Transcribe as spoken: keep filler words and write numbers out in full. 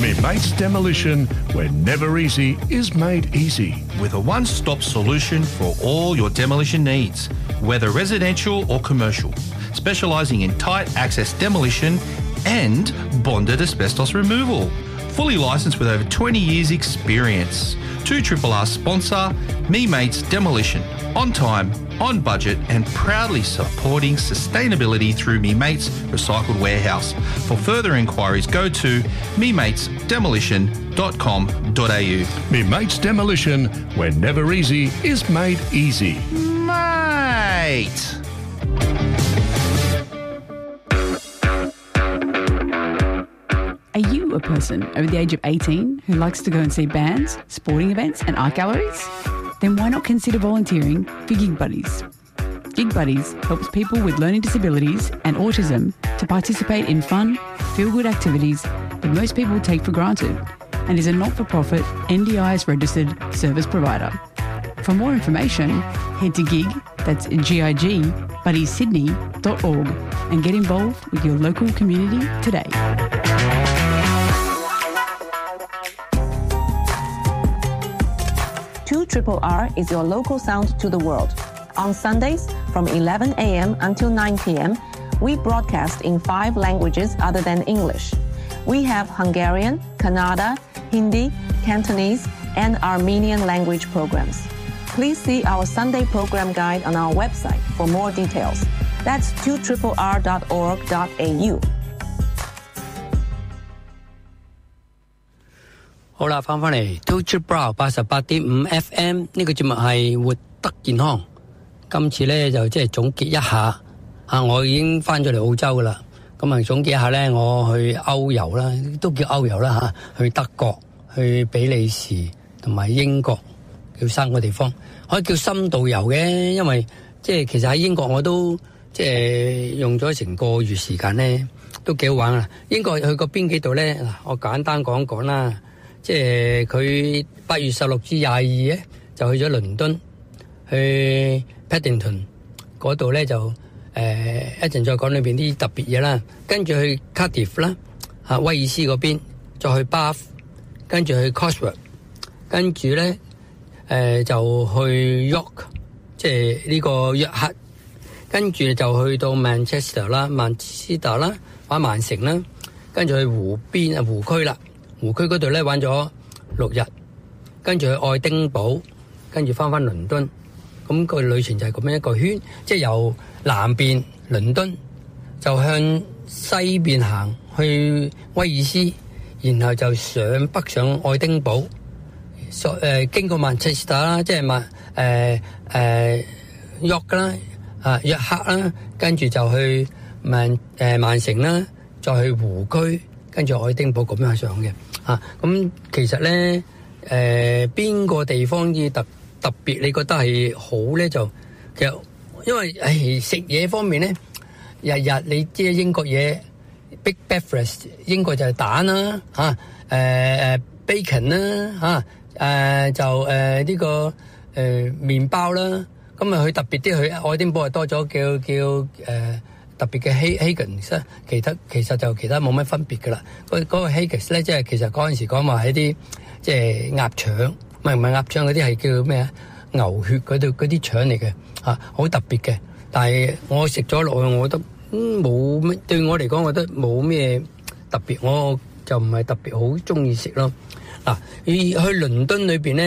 Me Mates Demolition, where never easy is made easy. With a one-stop solution for all your demolition needs, whether residential or commercial, specialising in tight access demolition and bonded asbestos removal. Fully licensed with over twenty years experience. two R R sponsor, Me Mates Demolition. On time, on budget and proudly supporting sustainability through Me Mates Recycled Warehouse. For further inquiries, go to me mates demolition dot com dot a u. Me Mates Demolition, where never easy is made easy. Mate! Are you a person over the age of eighteen who likes to go and see bands, sporting events and art galleries? Then why not consider volunteering for Gig Buddies? Gig Buddies helps people with learning disabilities and autism to participate in fun, feel-good activities that most people take for granted, and is a not-for-profit N D I S registered service provider. For more information, head to gig, that's G I G, buddies sydney dot org and get involved with your local community today. two R R R is your local sound to the world. On Sundays from eleven a.m. until nine p.m, we broadcast in five languages other than English. We have Hungarian, Kannada, Hindi, Cantonese, and Armenian language programs. Please see our Sunday program guide on our website for more details. That's two R R R dot org dot a u. 好啦，翻返嚟 two R R R 八十八點五 F M 呢個節目係活得健康。今次咧就即係總結一下啊，我已經翻咗嚟澳洲噶啦。咁啊總結一下咧，我去歐遊啦，都叫歐遊啦嚇，去德國、去比利時同埋英國，叫三個地方，可以叫深度遊嘅，因為即係其實喺英國我都即係用咗成個月時間咧，都幾好玩啊！英國去過邊幾度咧？嗱，我簡單講講啦。即係佢八月十六至廿二咧，就去咗倫敦，去 Paddington 嗰度咧就誒、呃、一陣再講裏邊啲特別嘢啦。跟住去 Cardiff 啦，嚇威爾斯嗰邊，再去 Bath， 跟住去 Cosworth， 跟住咧誒就去 York， 即係呢個約克，跟住就去到 Manchester 啦、曼徹斯特啦、玩曼城啦，跟住去湖邊啊湖區啦。湖區嗰度咧玩咗六日，跟住去愛丁堡，跟住翻翻倫敦，咁個旅程就係咁樣一個圈，即係由南邊倫敦就向西邊行去威爾斯，然後就上北上愛丁堡，誒、呃、經過曼徹斯特啦，即係曼誒誒約啦，啊約克啦，跟住就去曼誒、呃、曼城啦，再去湖區，跟住愛丁堡咁樣上嘅。啊，咁其實咧，誒邊個地方要特特別？你覺得係好咧？就其實因為誒食嘢方面咧，日日你知英國嘢 big breakfast， 英國就係蛋啦，嚇誒誒 bacon 啦，嚇誒就誒呢個誒麵包啦。咁啊，佢特別啲，佢愛丁堡係多咗叫叫誒。特別嘅 haggis， 其他其實就其他冇乜分別噶啦。嗰、那、嗰個 haggis 咧，即係其實嗰陣時講話係啲即係鴨腸，唔係唔係鴨腸嗰啲係叫咩啊？牛血嗰度嗰啲腸嚟嘅嚇，好特別嘅。但係我食咗落去，我覺得冇咩、嗯，對我嚟講，我覺得冇咩特別，我就唔係特別好中意食咯。嗱，去去倫敦裏邊咧。